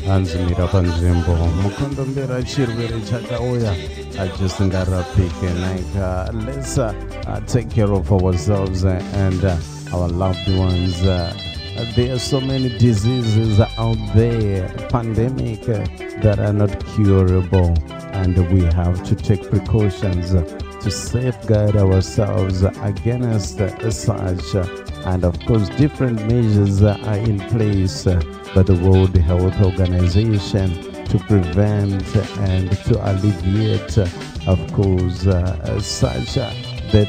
Anzimira panzvimbo mukondombera chirwere chakauya hachisingarapike. Let's take care of ourselves and our loved ones. There are so many diseases out there, pandemic that are not curable, and we have to take precautions to safeguard ourselves against such. And of course, different measures are in place by the World Health Organization to prevent and to alleviate, of course, such that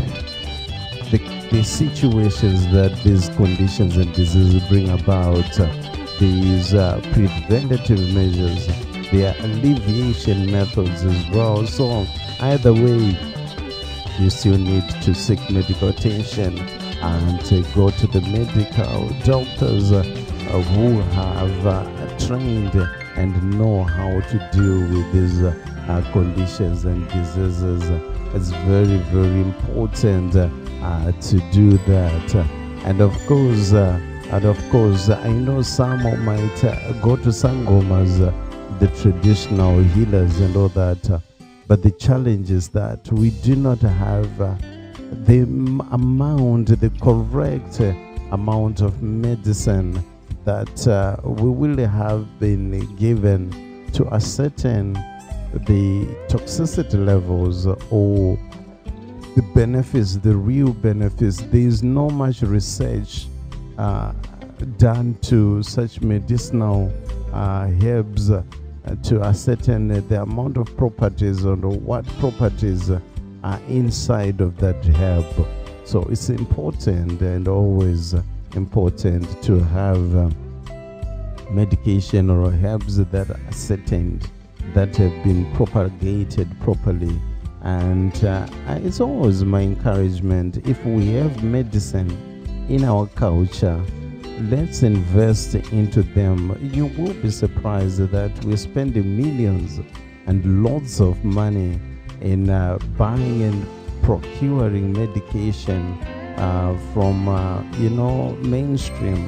the situations that these conditions and diseases bring about. These preventative measures, their alleviation methods as well. So either way, you still need to seek medical attention and to go to the medical doctors who have trained and know how to deal with these conditions and diseases. It's very, very important to do that. And of course, I know some might go to sangomas, the traditional healers and all that. But the challenge is that we do not have the correct amount of medicine that we will have been given to ascertain the toxicity levels or the benefits, the real benefits. There is no much research done to such medicinal herbs to ascertain the amount of properties or what properties are inside of that herb. So it's important and always important to have medication or herbs that are ascertained, that have been propagated properly. And it's always my encouragement, if we have medicine in our culture, let's invest into them. You will be surprised that we're spending millions and lots of money in buying and procuring medication from mainstream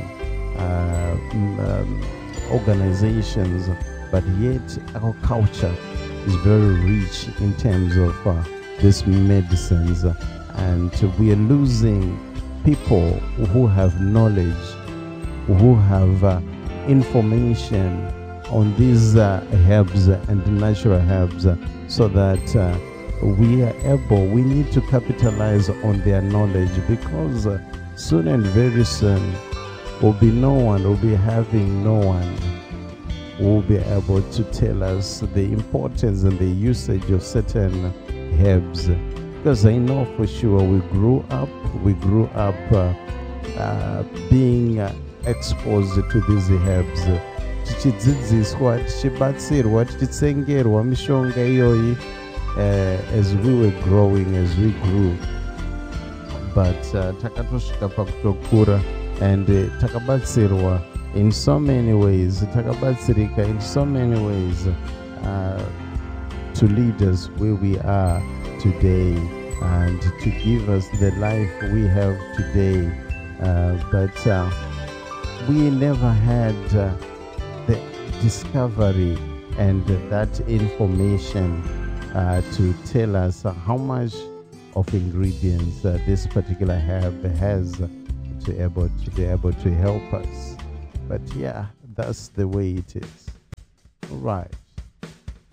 organizations, but yet our culture is very rich in terms of these medicines, and we are losing people who have knowledge, who have information on these herbs and natural herbs, so that we need to capitalize on their knowledge, because soon and very soon will be no one who will be able to tell us the importance and the usage of certain herbs. Because I know for sure we grew up being exposed to these herbs, tichidzidziswa, tichibatsirwa, tichitsengerwa mishonga iyoyi as we were growing, as we grew. But takatosvika pakutokura and takabatsirwa in so many ways, takabatsirika in so many ways to lead us where we are today and to give us the life we have today. But we never had the discovery and that information to tell us how much of ingredients this particular herb has to be able to help us. But yeah, that's the way it is. All right.